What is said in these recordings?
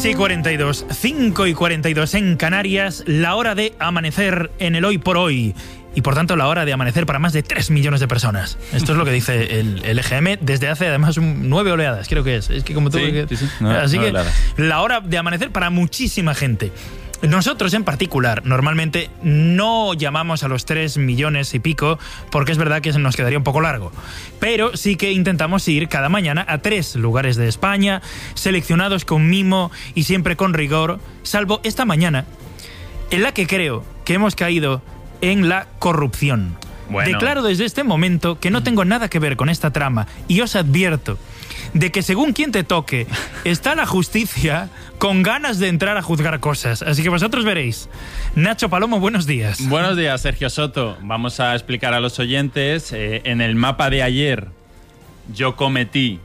6:42, 5:42 en Canarias, la hora de amanecer en el Hoy por Hoy. Y por tanto la hora de amanecer para más de 3 millones de personas. Esto es lo que dice el EGM desde hace además 9 oleadas, creo que es. Es que como tú... Sí. Así que la hora de amanecer para muchísima gente. Nosotros en particular, normalmente no llamamos a los 3 millones y pico, porque es verdad que se nos quedaría un poco largo. Pero sí que intentamos ir cada mañana a 3 lugares de España, seleccionados con mimo y siempre con rigor, salvo esta mañana, en la que creo que hemos caído en la corrupción. Bueno. Declaro desde este momento que no tengo nada que ver con esta trama y os advierto de que según quien te toque, está la justicia con ganas de entrar a juzgar cosas. Así que vosotros veréis. Nacho Palomo, buenos días. Buenos días, Sergio Soto. Vamos a explicar a los oyentes. En el mapa de ayer yo cometí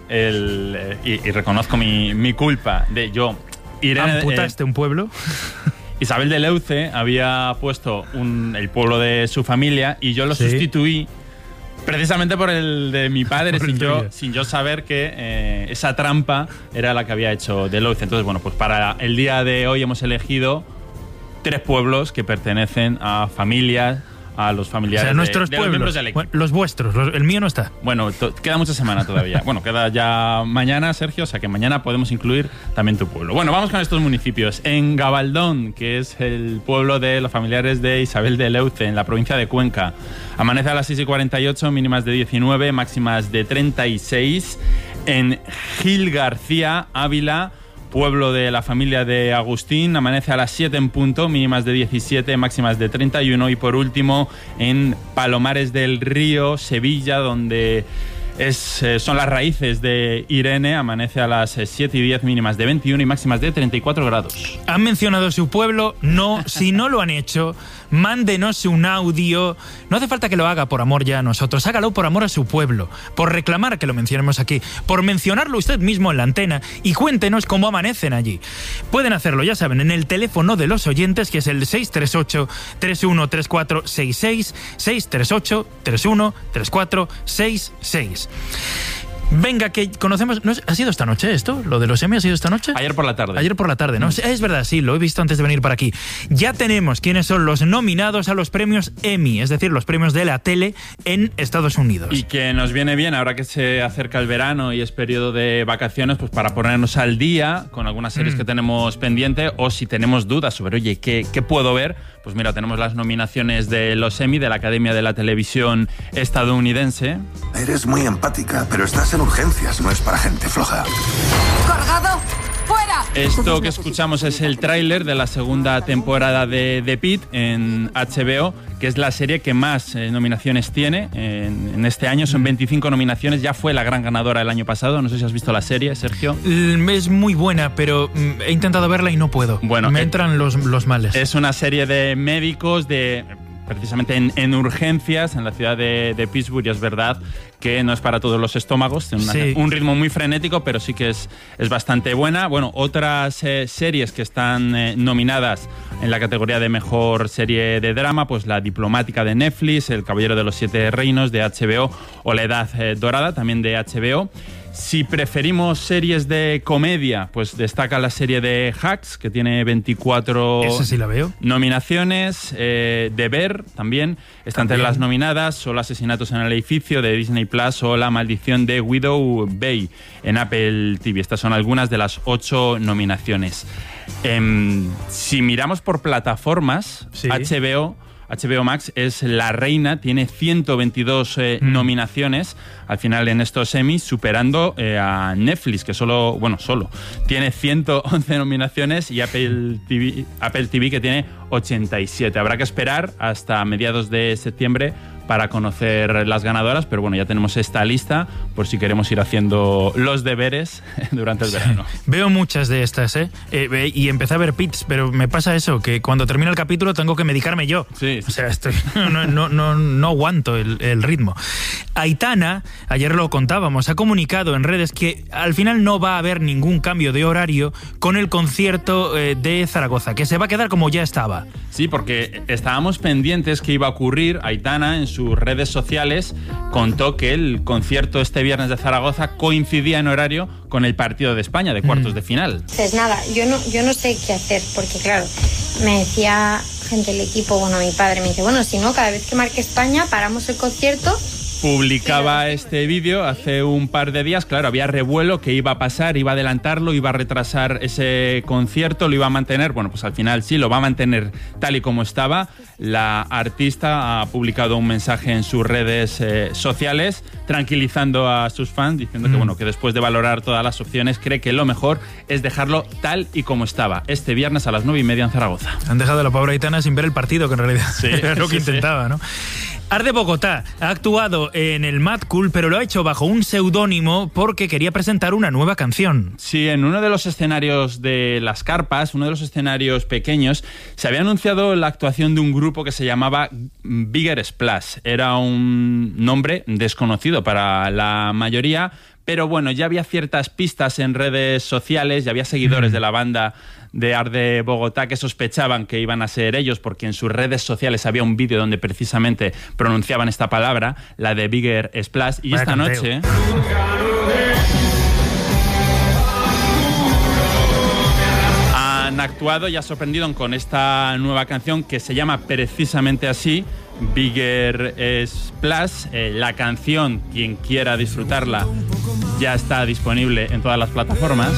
y reconozco mi culpa de yo... ¿Amputaste un pueblo? Isabel de Leuce había puesto el pueblo de su familia y yo lo sustituí precisamente por el de mi padre, sin yo saber que esa trampa era la que había hecho de Leuce. Entonces, bueno, pues para el día de hoy hemos elegido 3 pueblos que pertenecen a familias, a los familiares, o sea, nuestros de pueblos, los miembros del equipo. Bueno, los vuestros, el mío no está. Bueno, queda mucha semana todavía. Bueno, queda ya mañana, Sergio, o sea que mañana podemos incluir también tu pueblo. Bueno, vamos con estos municipios. En Gabaldón, que es el pueblo de los familiares de Isabel de Leuce, en la provincia de Cuenca, amanece a las 6:48, mínimas de 19, máximas de 36. En Gil García, Ávila, pueblo de la familia de Agustín, amanece a las 7 en punto, mínimas de 17, máximas de 31. Y por último, en Palomares del Río, Sevilla, donde son las raíces de Irene, amanece a las 7:10, mínimas de 21 y máximas de 34 grados. ¿Han mencionado su pueblo? No. Si no lo han hecho, mándenos un audio. No hace falta que lo haga por amor ya a nosotros, hágalo por amor a su pueblo, por reclamar que lo mencionemos aquí, por mencionarlo usted mismo en la antena y cuéntenos cómo amanecen allí. Pueden hacerlo, ya saben, en el teléfono de los oyentes, que es el 638-313466, 638-313466. Venga, que conocemos... ¿No ha sido esta noche esto? ¿Lo de los Emmy ha sido esta noche? Ayer por la tarde. Ayer por la tarde, ¿no? Es verdad, sí, lo he visto antes de venir para aquí. Ya tenemos quiénes son los nominados a los premios Emmy, es decir, los premios de la tele en Estados Unidos. Y que nos viene bien, ahora que se acerca el verano y es periodo de vacaciones, pues para ponernos al día con algunas series que tenemos pendiente, o si tenemos dudas sobre, oye, ¿qué puedo ver? Pues mira, tenemos las nominaciones de los Emmy, de la Academia de la Televisión Estadounidense. Eres muy empática, pero estás en urgencias, no es para gente floja. ¡Cargado! ¡Fuera! Esto que escuchamos es el tráiler de la segunda temporada de Pitt en HBO, que es la serie que más nominaciones tiene en este año. Son 25 nominaciones, ya fue la gran ganadora el año pasado. No sé si has visto la serie, Sergio. Es muy buena, pero he intentado verla y no puedo. Bueno, me entran los males. Es una serie de médicos precisamente en urgencias en la ciudad de Pittsburgh, y es verdad que no es para todos los estómagos, tiene un ritmo muy frenético, pero sí que es bastante buena. Bueno, otras series que están nominadas en la categoría de mejor serie de drama, pues La Diplomática de Netflix, El Caballero de los 7 Reinos de HBO o La Edad Dorada, también de HBO. Si preferimos series de comedia, pues destaca la serie de Hacks, que tiene 24 Esa sí la veo. nominaciones. De Ver también está entre las nominadas. Solo Asesinatos en el Edificio de Disney Plus o La Maldición de Widow Bay en Apple TV. Estas son algunas de las 8 nominaciones. Si miramos por plataformas, HBO Max es la reina, tiene 122 nominaciones al final en estos Emmys, superando a Netflix, que solo tiene 111 nominaciones, y Apple TV que tiene 87. Habrá que esperar hasta mediados de septiembre para conocer las ganadoras, pero bueno, ya tenemos esta lista por si queremos ir haciendo los deberes durante el verano. Veo muchas de estas, y empecé a ver Pits, pero me pasa eso, que cuando termina el capítulo tengo que medicarme yo. Sí. O sea, no aguanto el ritmo. Aitana, ayer lo contábamos, ha comunicado en redes que al final no va a haber ningún cambio de horario con el concierto de Zaragoza, que se va a quedar como ya estaba. Sí, porque estábamos pendientes que iba a ocurrir. Aitana, en sus redes sociales contó que el concierto este viernes de Zaragoza coincidía en horario con el partido de España de cuartos de final. Pues nada, yo no sé qué hacer, porque claro, me decía gente del equipo, bueno, mi padre me dice, bueno, si no, cada vez que marque España paramos el concierto. Publicaba este vídeo hace un par de días. Claro, había revuelo, que iba a pasar, iba a adelantarlo, iba a retrasar ese concierto, lo iba a mantener. Bueno, pues al final sí, lo va a mantener tal y como estaba. La artista ha publicado un mensaje en sus redes sociales tranquilizando a sus fans, diciendo que, bueno, que después de valorar todas las opciones cree que lo mejor es dejarlo tal y como estaba, este viernes a las 9:30 en Zaragoza. Han dejado a la pobre Aitana sin ver el partido, que en realidad era lo que intentaba, ¿no? Art de Bogotá ha actuado en el Mad Cool, pero lo ha hecho bajo un seudónimo porque quería presentar una nueva canción. Sí, en uno de los escenarios de las carpas, uno de los escenarios pequeños, se había anunciado la actuación de un grupo que se llamaba Bigger Splash. Era un nombre desconocido para la mayoría, pero bueno, ya había ciertas pistas en redes sociales, ya había seguidores de la banda de Art de Bogotá que sospechaban que iban a ser ellos, porque en sus redes sociales había un vídeo donde precisamente pronunciaban esta palabra, la de Bigger Splash. Y esta noche han actuado y ha sorprendido con esta nueva canción que se llama precisamente así, Bigger Splash. La canción, quien quiera disfrutarla, ya está disponible en todas las plataformas.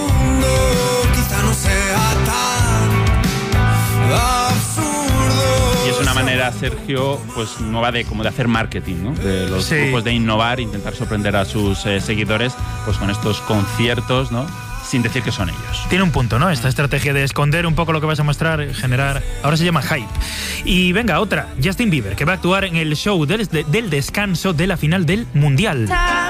Y es una manera, Sergio, pues nueva de hacer marketing, ¿no? De los grupos de innovar, intentar sorprender a sus seguidores, pues con estos conciertos, ¿no? Sin decir que son ellos. Tiene un punto, ¿no? Esta estrategia de esconder un poco lo que vas a mostrar, generar... Ahora se llama hype. Y venga, otra. Justin Bieber, que va a actuar en el show del descanso de la final del Mundial.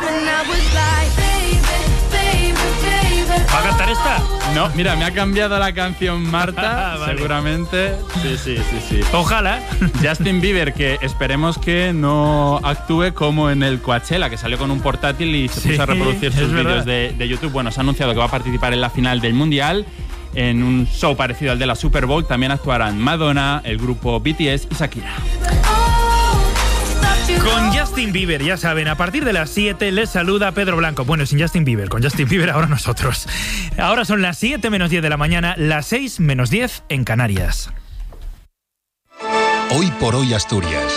¿Va a cantar esta? No, mira, me ha cambiado la canción Marta, vale. Seguramente. Sí. Ojalá. Justin Bieber, que esperemos que no actúe como en el Coachella, que salió con un portátil y se puso a reproducir sus vídeos de YouTube. Bueno, se ha anunciado que va a participar en la final del Mundial, en un show parecido al de la Super Bowl. También actuarán Madonna, el grupo BTS y Shakira. Con Justin Bieber, ya saben, a partir de las 7 les saluda Pedro Blanco. Bueno, sin Justin Bieber, con Justin Bieber ahora nosotros. Ahora son las 7 menos 10 de la mañana, las 6 menos 10 en Canarias. Hoy por hoy Asturias.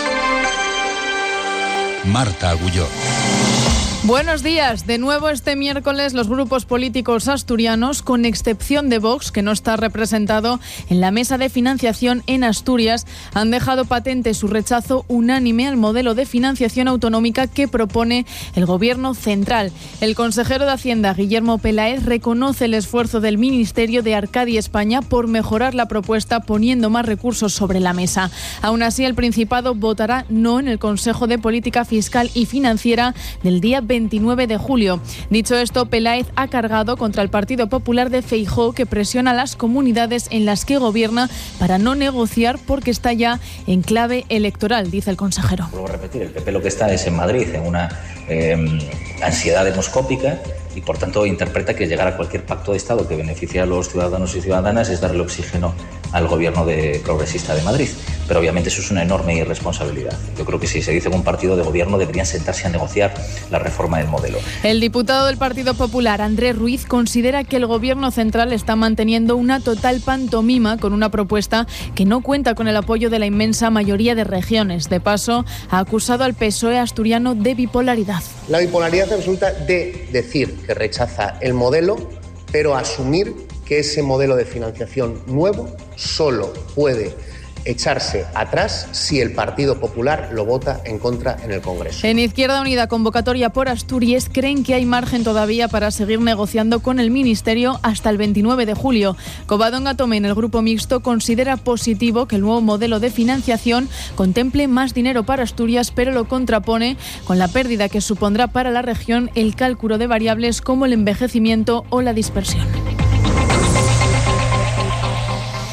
Marta Agulló. Buenos días. De nuevo este miércoles los grupos políticos asturianos, con excepción de Vox, que no está representado en la mesa de financiación en Asturias, han dejado patente su rechazo unánime al modelo de financiación autonómica que propone el Gobierno central. El consejero de Hacienda, Guillermo Peláez, reconoce el esfuerzo del Ministerio de Arcadia España por mejorar la propuesta poniendo más recursos sobre la mesa. Aún así, el Principado votará no en el Consejo de Política Fiscal y Financiera del día 29 de julio. Dicho esto, Peláez ha cargado contra el Partido Popular de Feijóo, que presiona a las comunidades en las que gobierna para no negociar porque está ya en clave electoral, dice el consejero. Vuelvo a repetir, el PP lo que está es en Madrid, en una ansiedad demoscópica, y por tanto interpreta que llegar a cualquier pacto de Estado que beneficie a los ciudadanos y ciudadanas es darle oxígeno al gobierno progresista de Madrid. Pero obviamente eso es una enorme irresponsabilidad. Yo creo que si se dice que un partido de gobierno deberían sentarse a negociar la reforma del modelo. El diputado del Partido Popular, Andrés Ruiz, considera que el gobierno central está manteniendo una total pantomima con una propuesta que no cuenta con el apoyo de la inmensa mayoría de regiones. De paso, ha acusado al PSOE asturiano de bipolaridad. La bipolaridad resulta de decir que rechaza el modelo, pero asumir que ese modelo de financiación nuevo solo puede echarse atrás si el Partido Popular lo vota en contra en el Congreso. En Izquierda Unida, convocatoria por Asturias, creen que hay margen todavía para seguir negociando con el Ministerio hasta el 29 de julio. Covadonga Tomé, en el Grupo Mixto, considera positivo que el nuevo modelo de financiación contemple más dinero para Asturias, pero lo contrapone con la pérdida que supondrá para la región el cálculo de variables como el envejecimiento o la dispersión.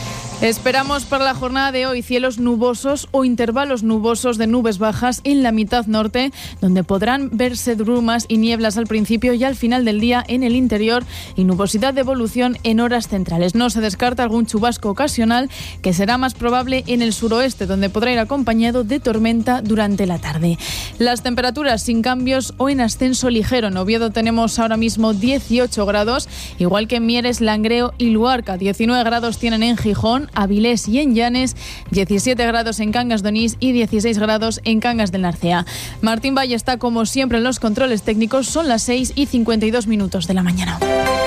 Esperamos para la jornada de hoy cielos nubosos o intervalos nubosos de nubes bajas en la mitad norte, donde podrán verse brumas y nieblas al principio y al final del día en el interior y nubosidad de evolución en horas centrales. No se descarta algún chubasco ocasional que será más probable en el suroeste, donde podrá ir acompañado de tormenta durante la tarde. Las temperaturas sin cambios o en ascenso ligero. En Oviedo tenemos ahora mismo 18 grados, igual que en Mieres, Langreo y Luarca. 19 grados tienen en Gijón, Avilés y en Llanes, 17 grados en Cangas de Onís y 16 grados en Cangas del Narcea. Martín Valle está como siempre en los controles técnicos. Son las 6:52 de la mañana.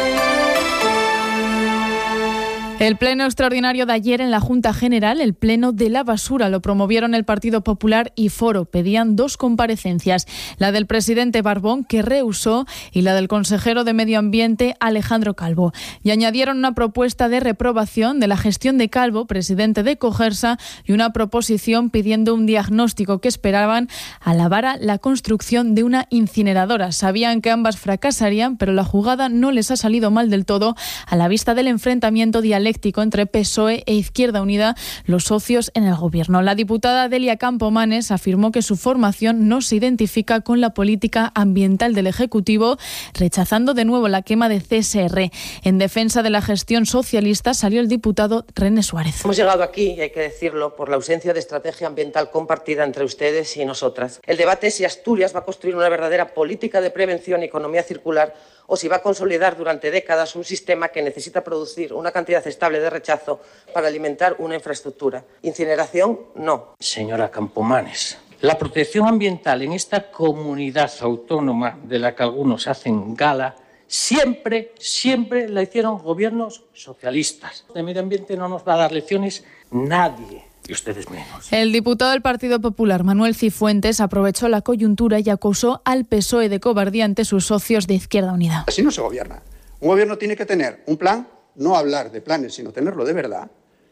El pleno extraordinario de ayer en la Junta General, el pleno de la basura, lo promovieron el Partido Popular y Foro. Pedían 2 comparecencias, la del presidente Barbón, que rehusó, y la del consejero de Medio Ambiente, Alejandro Calvo. Y añadieron una propuesta de reprobación de la gestión de Calvo, presidente de Cogersa, y una proposición pidiendo un diagnóstico que esperaban alabara la construcción de una incineradora. Sabían que ambas fracasarían, pero la jugada no les ha salido mal del todo a la vista del enfrentamiento dialéctico entre PSOE e Izquierda Unida, los socios en el gobierno. La diputada Delia Campomanes afirmó que su formación no se identifica con la política ambiental del Ejecutivo, rechazando de nuevo la quema de CSR. En defensa de la gestión socialista salió el diputado René Suárez. Hemos llegado aquí, y hay que decirlo, por la ausencia de estrategia ambiental compartida entre ustedes y nosotras. El debate es si Asturias va a construir una verdadera política de prevención y economía circular o si va a consolidar durante décadas un sistema que necesita producir una cantidad estable de rechazo para alimentar una infraestructura. Incineración, no. Señora Campomanes, la protección ambiental en esta comunidad autónoma de la que algunos hacen gala siempre la hicieron gobiernos socialistas. De medio ambiente no nos va a dar lecciones nadie. Y ustedes menos. El diputado del Partido Popular, Manuel Cifuentes, aprovechó la coyuntura y acusó al PSOE de cobardía ante sus socios de Izquierda Unida. Así no se gobierna. Un gobierno tiene que tener un plan, no hablar de planes, sino tenerlo de verdad,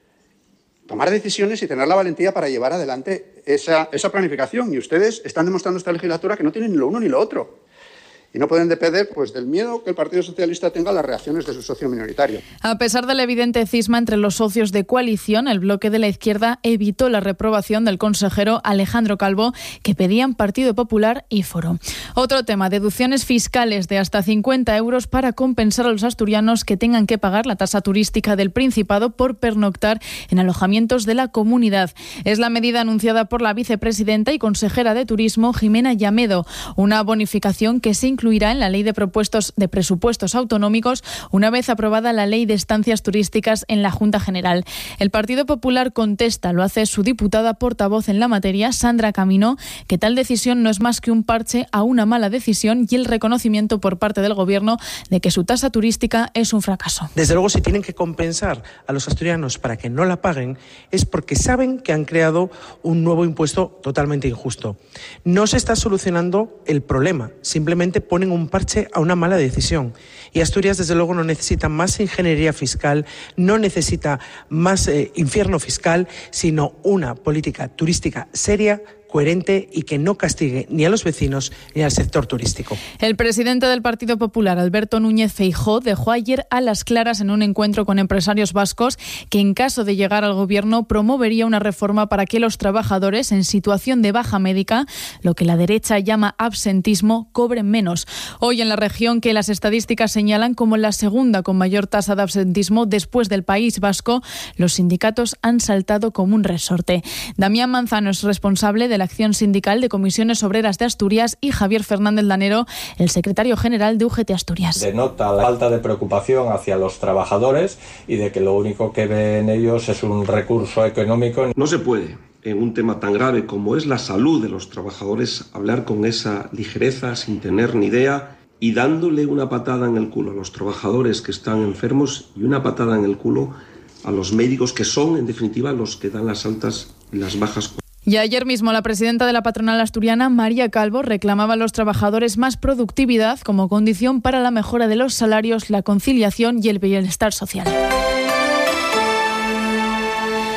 tomar decisiones y tener la valentía para llevar adelante esa planificación. Y ustedes están demostrando esta legislatura que no tienen ni lo uno ni lo otro. Y no pueden depender del miedo que el Partido Socialista tenga a las reacciones de su socio minoritario. A pesar del evidente cisma entre los socios de coalición, el bloque de la izquierda evitó la reprobación del consejero Alejandro Calvo, que pedían Partido Popular y Foro. Otro tema, deducciones fiscales de hasta 50 euros para compensar a los asturianos que tengan que pagar la tasa turística del Principado por pernoctar en alojamientos de la comunidad. Es la medida anunciada por la vicepresidenta y consejera de Turismo, Jimena Llamedo, una bonificación que se incluirá en la Ley de Presupuestos Autonómicos una vez aprobada la Ley de Estancias Turísticas en la Junta General. El Partido Popular contesta, lo hace su diputada portavoz en la materia, Sandra Camino, que tal decisión no es más que un parche a una mala decisión y el reconocimiento por parte del Gobierno de que su tasa turística es un fracaso. Desde luego, si tienen que compensar a los asturianos para que no la paguen, es porque saben que han creado un nuevo impuesto totalmente injusto. No se está solucionando el problema, simplemente ponen un parche a una mala decisión. Y Asturias, desde luego, no necesita más ingeniería fiscal, no necesita más infierno fiscal, sino una política turística seria, coherente y que no castigue ni a los vecinos ni al sector turístico. El presidente del Partido Popular, Alberto Núñez Feijóo, dejó ayer a las claras en un encuentro con empresarios vascos que, en caso de llegar al gobierno, promovería una reforma para que los trabajadores en situación de baja médica, lo que la derecha llama absentismo, cobren menos. Hoy en la región, que las estadísticas señalan como la segunda con mayor tasa de absentismo después del País Vasco, los sindicatos han saltado como un resorte. Damián Manzano es responsable de la acción sindical de Comisiones Obreras de Asturias y Javier Fernández Lanero, el secretario general de UGT Asturias. Denota la falta de preocupación hacia los trabajadores y de que lo único que ven ellos es un recurso económico. No se puede, en un tema tan grave como es la salud de los trabajadores, hablar con esa ligereza, sin tener ni idea y dándole una patada en el culo a los trabajadores que están enfermos y una patada en el culo a los médicos que son, en definitiva, los que dan las altas y las bajas. Y ayer mismo la presidenta de la patronal asturiana, María Calvo, reclamaba a los trabajadores más productividad como condición para la mejora de los salarios, la conciliación y el bienestar social.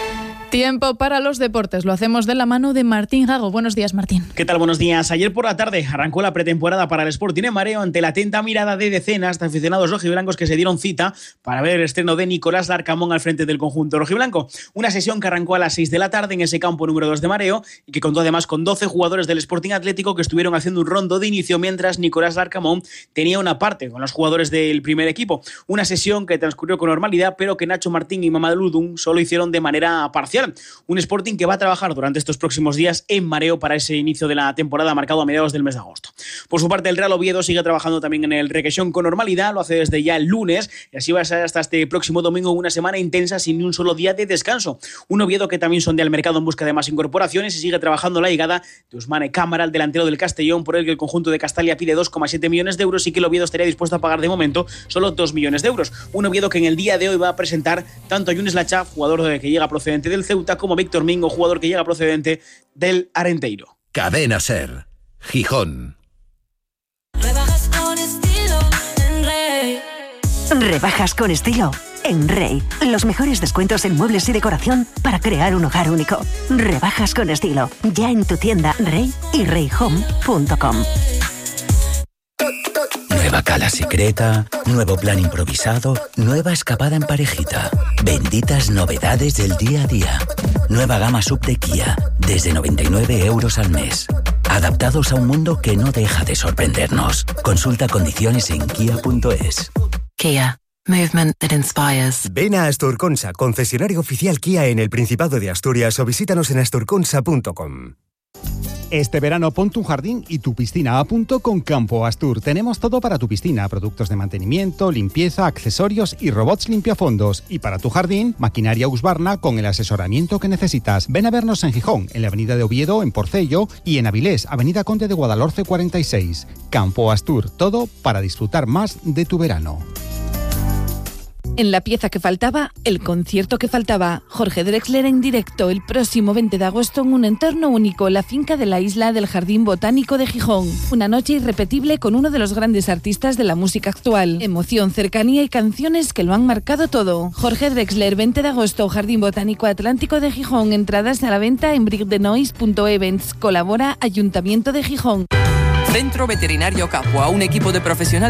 Tiempo para los deportes. Lo hacemos de la mano de Martín Gago. Buenos días, Martín. ¿Qué tal? Buenos días. Ayer por la tarde arrancó la pretemporada para el Sporting en Mareo ante la atenta mirada de decenas de aficionados rojiblancos que se dieron cita para ver el estreno de Nicolás Larcamón al frente del conjunto rojiblanco. Una sesión que arrancó a las 6 de la tarde en ese campo número 2 de Mareo y que contó además con 12 jugadores del Sporting Atlético que estuvieron haciendo un rondo de inicio mientras Nicolás Larcamón tenía una parte con los jugadores del primer equipo. Una sesión que transcurrió con normalidad, pero que Nacho Martín y Mamadou Ludum solo hicieron de manera parcial. Un Sporting que va a trabajar durante estos próximos días en Mareo para ese inicio de la temporada marcado a mediados del mes de agosto. Por su parte, el Real Oviedo sigue trabajando también en el Requesón con normalidad, lo hace desde ya el lunes y así va a ser hasta este próximo domingo, una semana intensa sin ni un solo día de descanso. Un Oviedo que también sondea el mercado en busca de más incorporaciones y sigue trabajando la llegada de Ousmane Cámara, el delantero del Castellón, por el que el conjunto de Castalia pide 2,7 millones de euros y que el Oviedo estaría dispuesto a pagar de momento solo 2 millones de euros. Un Oviedo que en el día de hoy va a presentar tanto a Younes Lacha, jugador que llega procedente del Ceuta, como a Víctor Mingo, jugador que llega procedente del Arenteiro. Cadena Ser, Gijón. Rebajas con estilo en Rey. Rebajas con estilo en Rey. Los mejores descuentos en muebles y decoración para crear un hogar único. Rebajas con estilo. Ya en tu tienda Rey y reyhome.com. Nueva cala secreta, nuevo plan improvisado, nueva escapada en parejita. Benditas novedades del día a día. Nueva gama sub de Kia, desde 99 euros al mes. Adaptados a un mundo que no deja de sorprendernos. Consulta condiciones en kia.es. Kia. Movement that inspires. Ven a Asturconsa, concesionario oficial Kia en el Principado de Asturias, o visítanos en asturconsa.com. Este verano ponte un jardín y tu piscina a punto con Campo Astur. Tenemos todo para tu piscina, productos de mantenimiento, limpieza, accesorios y robots limpiafondos. Y para tu jardín, maquinaria Husqvarna con el asesoramiento que necesitas. Ven a vernos en Gijón, en la avenida de Oviedo, en Porcello, y en Avilés, avenida Conde de Guadalhorce 46. Campo Astur, todo para disfrutar más de tu verano. En la pieza que faltaba, el concierto que faltaba. Jorge Drexler en directo el próximo 20 de agosto en un entorno único, la finca de la isla del Jardín Botánico de Gijón. Una noche irrepetible con uno de los grandes artistas de la música actual. Emoción, cercanía y canciones que lo han marcado todo. Jorge Drexler, 20 de agosto, Jardín Botánico Atlántico de Gijón. Entradas a la venta en brickdenoise.events. Colabora Ayuntamiento de Gijón. Centro Veterinario Capua, un equipo de profesionales